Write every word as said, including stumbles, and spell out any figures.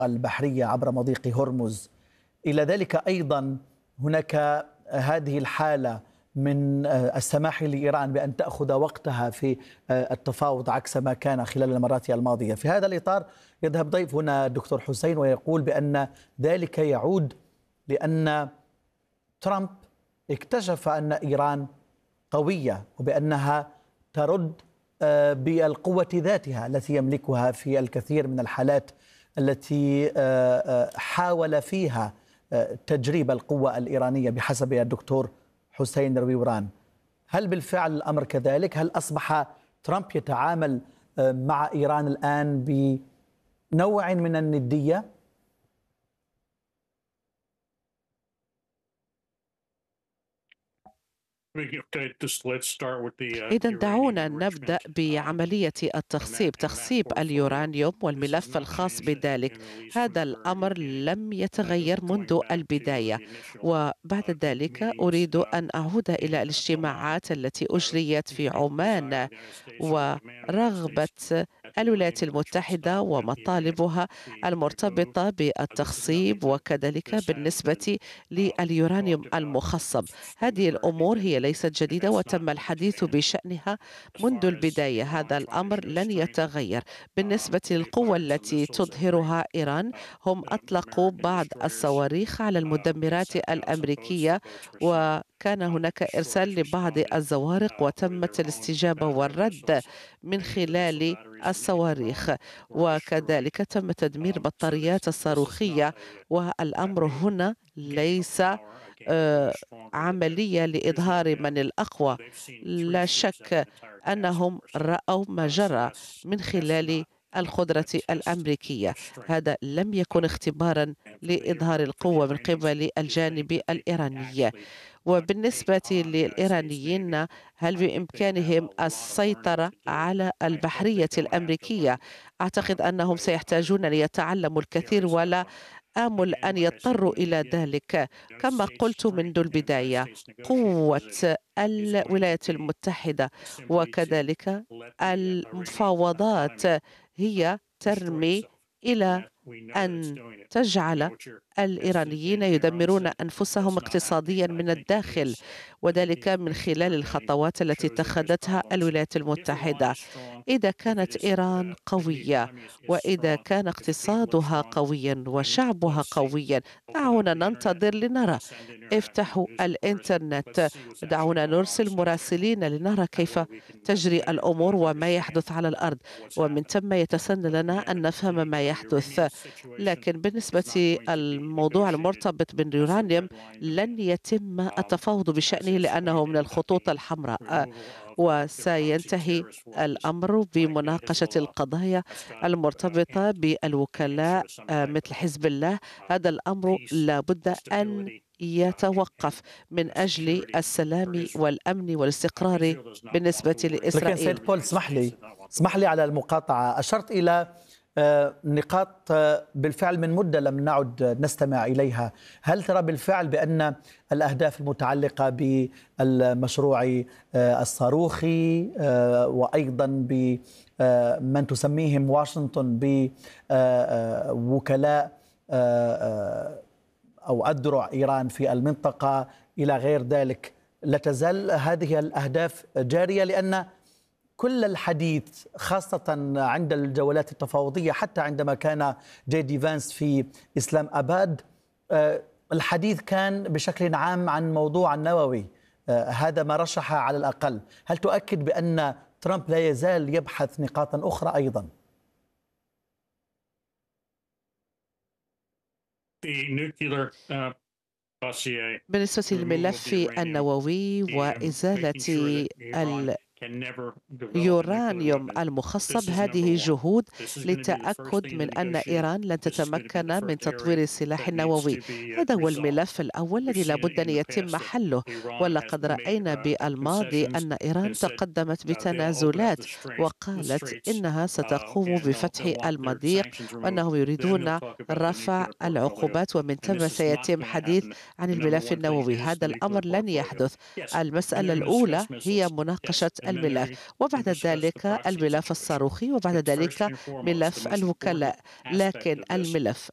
البحرية عبر مضيق هرمز. إلى ذلك أيضا هناك هذه الحالة من السماح لإيران بأن تأخذ وقتها في التفاوض عكس ما كان خلال المرات الماضية. في هذا الإطار يذهب ضيف هنا الدكتور حسين ويقول بأن ذلك يعود لأن ترامب اكتشف أن إيران قوية وبأنها ترد بالقوة ذاتها التي يملكها في الكثير من الحالات التي حاول فيها تجريب القوة الإيرانية بحسب الدكتور حسين رويوران. هل بالفعل الأمر كذلك؟ هل أصبح ترامب يتعامل مع إيران الآن بنوع من الندية؟ إذا دعونا نبدأ بعملية التخصيب، تخصيب اليورانيوم والملف الخاص بذلك. هذا الأمر لم يتغير منذ البداية، وبعد ذلك أريد أن أعود إلى الاجتماعات التي أجريت في عمان ورغبة الولايات المتحدة ومطالبها المرتبطة بالتخصيب وكذلك بالنسبة لليورانيوم المخصب. هذه الأمور هي ليست جديدة وتم الحديث بشأنها منذ البداية. هذا الأمر لن يتغير. بالنسبة للقوة التي تظهرها إيران، هم أطلقوا بعض الصواريخ على المدمرات الأمريكية وكان هناك إرسال لبعض الزوارق وتمت الاستجابة والرد من خلال الصواريخ، وكذلك تم تدمير بطاريات الصاروخية. والأمر هنا ليس آه، عملية لإظهار من الأقوى. لا شك أنهم رأوا ما جرى من خلال القدرة الأمريكية. هذا لم يكن اختبارا لإظهار القوة من قبل الجانب الإيراني. وبالنسبة للإيرانيين، هل بإمكانهم السيطرة على البحرية الأمريكية؟ أعتقد أنهم سيحتاجون ليتعلموا الكثير، ولا آمل أن يضطروا إلى ذلك. كما قلت منذ البداية، قوة الولايات المتحدة وكذلك المفاوضات هي ترمي إلى أن تجعل الإيرانيين يدمرون أنفسهم اقتصاديا من الداخل، وذلك من خلال الخطوات التي اتخذتها الولايات المتحدة. إذا كانت إيران قوية وإذا كان اقتصادها قويا وشعبها قويا، دعونا ننتظر لنرى. افتحوا الإنترنت، دعونا نرسل مراسلين لنرى كيف تجري الأمور وما يحدث على الأرض، ومن ثم يتسنى لنا أن نفهم ما يحدث. لكن بالنسبة الموضوع المرتبط باليورانيوم لن يتم التفاوض بشأنه لأنه من الخطوط الحمراء، وسينتهي الأمر بمناقشة القضايا المرتبطة بالوكلاء مثل حزب الله. هذا الأمر لابد أن يتوقف من أجل السلام والأمن والاستقرار بالنسبة لإسرائيل. لكن سيد بول، اسمح لي اسمح لي على المقاطعة. أشرت إلى نقاط بالفعل من مدة لم نعد نستمع إليها. هل ترى بالفعل بأن الأهداف المتعلقة بالمشروع الصاروخي وأيضا بمن تسميهم واشنطن بوكلاء أو أذرع إيران في المنطقة إلى غير ذلك، لا تزال هذه الأهداف جارية؟ لأن كل الحديث خاصة عند الجولات التفاوضية، حتى عندما كان جي دي فانس في إسلام أباد، الحديث كان بشكل عام عن موضوع النووي. هذا ما رشح على الأقل. هل تؤكد بأن ترامب لا يزال يبحث نقاطا أخرى أيضا؟ بالنسبة للملف النووي وإزالة اليورانيوم المخصب، هذه جهود للتأكد من أن إيران لن تتمكن من تطوير السلاح النووي. هذا هو الملف الأول الذي لابد أن يتم حله. ولقد رأينا بالماضي أن إيران تقدمت بتنازلات وقالت إنها ستقوم بفتح المضيق وأنهم يريدون رفع العقوبات، ومن ثم سيتم حديث عن الملف النووي. هذا الأمر لن يحدث. المسألة الأولى هي مناقشة الملف، وبعد ذلك الملف الصاروخي، وبعد ذلك ملف الوكلاء. لكن الملف